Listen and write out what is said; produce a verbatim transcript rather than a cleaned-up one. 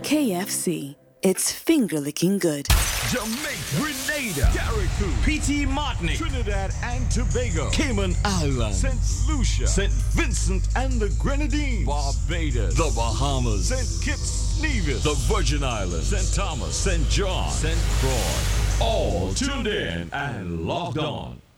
K F C. It's finger-licking good. Jamaica, Grenada, Carriacou, P T Martinique, Trinidad and Tobago, Cayman Islands, Saint Lucia, Saint Vincent and the Grenadines, Barbados, the Bahamas, Saint Kitts, Nevis, the Virgin Islands, Saint Thomas, Saint John, Saint Croix. All tuned in and logged on.